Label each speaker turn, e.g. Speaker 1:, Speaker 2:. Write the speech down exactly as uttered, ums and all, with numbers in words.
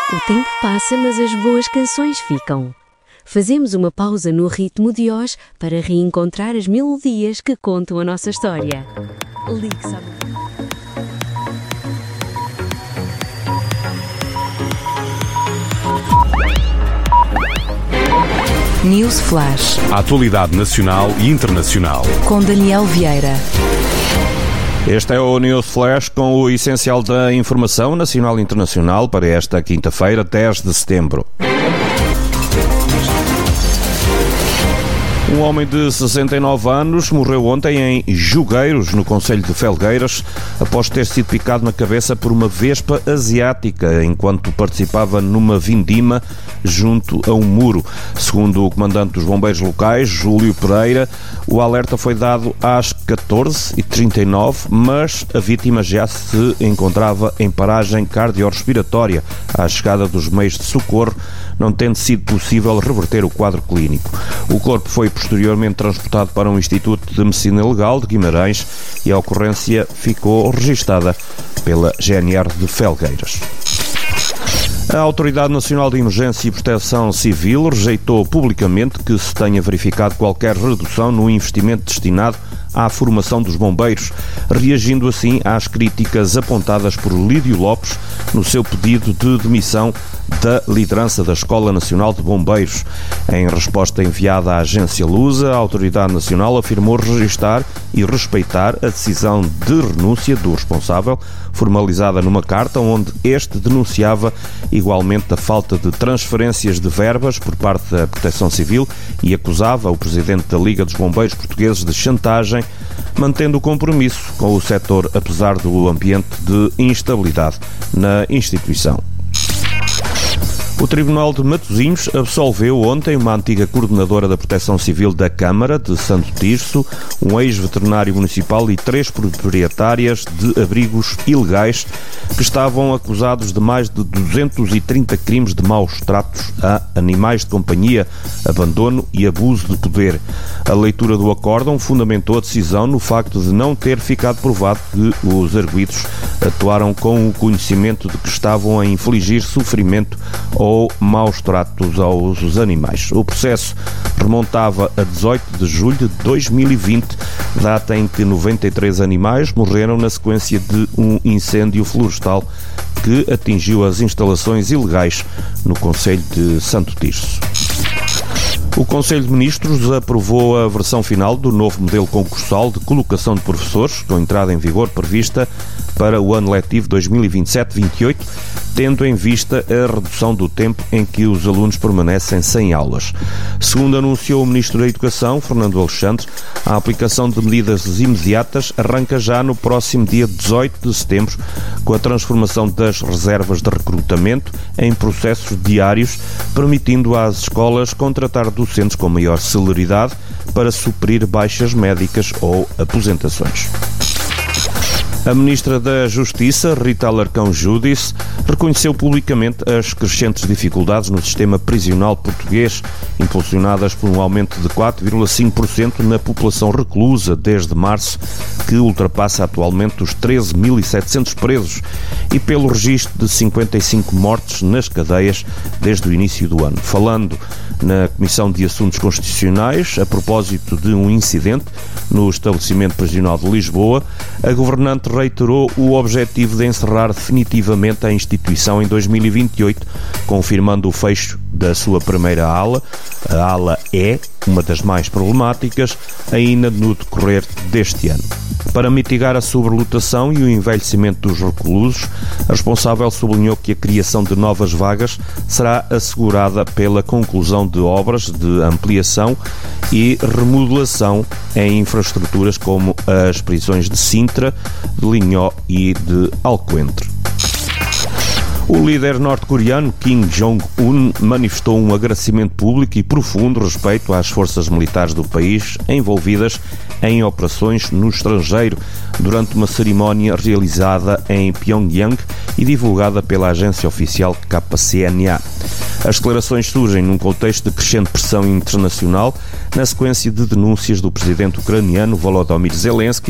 Speaker 1: O tempo passa, mas as boas canções ficam. Fazemos uma pausa no ritmo de hoje para reencontrar as melodias que contam a nossa história. Ligue-se à...
Speaker 2: News Flash.
Speaker 3: A atualidade nacional e internacional.
Speaker 2: Com Daniel Vieira.
Speaker 4: Este é o News Flash com o essencial da informação nacional e internacional para esta quinta-feira, dez de setembro. Um homem de sessenta e nove anos morreu ontem em Jogueiros, no concelho de Felgueiras, após ter sido picado na cabeça por uma vespa asiática enquanto participava numa vindima junto a um muro. Segundo o comandante dos bombeiros locais, Júlio Pereira, o alerta foi dado às catorze e trinta e nove, mas a vítima já se encontrava em paragem cardiorrespiratória à chegada dos meios de socorro, não tendo sido possível reverter o quadro clínico. O corpo foi posteriormente transportado para um Instituto de Medicina Legal de Guimarães e a ocorrência ficou registada pela G N R de Felgueiras. A Autoridade Nacional de Emergência e Proteção Civil rejeitou publicamente que se tenha verificado qualquer redução no investimento destinado à formação dos bombeiros, reagindo assim às críticas apontadas por Lídio Lopes no seu pedido de demissão da liderança da Escola Nacional de Bombeiros. Em resposta enviada à agência Lusa, a Autoridade Nacional afirmou registar e respeitar a decisão de renúncia do responsável, formalizada numa carta onde este denunciava igualmente a falta de transferências de verbas por parte da Proteção Civil e acusava o presidente da Liga dos Bombeiros Portugueses de chantagem, mantendo o compromisso com o setor apesar do ambiente de instabilidade na instituição. O Tribunal de Matosinhos absolveu ontem uma antiga coordenadora da Proteção Civil da Câmara de Santo Tirso, um ex-veterinário municipal e três proprietárias de abrigos ilegais que estavam acusados de mais de duzentos e trinta crimes de maus tratos a animais de companhia, abandono e abuso de poder. A leitura do acórdão fundamentou a decisão no facto de não ter ficado provado que os arguidos atuaram com o conhecimento de que estavam a infligir sofrimento ou maus tratos aos animais. O processo remontava a dezoito de julho de dois mil e vinte, data em que noventa e três animais morreram na sequência de um incêndio florestal que atingiu as instalações ilegais no concelho de Santo Tirso. O Conselho de Ministros aprovou a versão final do novo modelo concursal de colocação de professores, com entrada em vigor prevista para o ano letivo dois mil e vinte e sete vinte e oito, tendo em vista a redução do tempo em que os alunos permanecem sem aulas. Segundo anunciou o Ministro da Educação, Fernando Alexandre, a aplicação de medidas imediatas arranca já no próximo dia dezoito de setembro, com a transformação das reservas de recrutamento em processos diários, permitindo às escolas contratar docentes com maior celeridade para suprir baixas médicas ou aposentações. A Ministra da Justiça, Rita Alarcão Júdice, reconheceu publicamente as crescentes dificuldades no sistema prisional português, impulsionadas por um aumento de quatro vírgula cinco por cento na população reclusa desde março, que ultrapassa atualmente os treze mil e setecentos presos, e pelo registro de cinquenta e cinco mortes nas cadeias desde o início do ano. Falando na Comissão de Assuntos Constitucionais, a propósito de um incidente no estabelecimento prisional de Lisboa, a governante reiterou o objetivo de encerrar definitivamente a instituição em dois mil e vinte e oito, confirmando o fecho da sua primeira ala, a ala E, uma das mais problemáticas, ainda no decorrer deste ano. Para mitigar a sobrelotação e o envelhecimento dos reclusos, a responsável sublinhou que a criação de novas vagas será assegurada pela conclusão de obras de ampliação e remodelação em infraestruturas como as prisões de Sintra, de Linhó e de Alcoentre. O líder norte-coreano Kim Jong-un manifestou um agradecimento público e profundo respeito às forças militares do país envolvidas em operações no estrangeiro durante uma cerimónia realizada em Pyongyang e divulgada pela agência oficial K C N A. As declarações surgem num contexto de crescente pressão internacional na sequência de denúncias do presidente ucraniano Volodymyr Zelensky